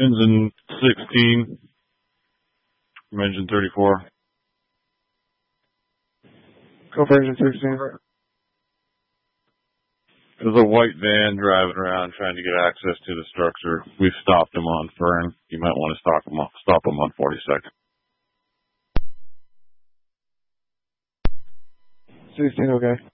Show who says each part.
Speaker 1: Engine 16 from engine 34.
Speaker 2: Go for engine 16.
Speaker 1: There's a white van driving around trying to get access to the structure. We've stopped him on Fern. You might want to stop him on 42nd.
Speaker 2: 16, okay.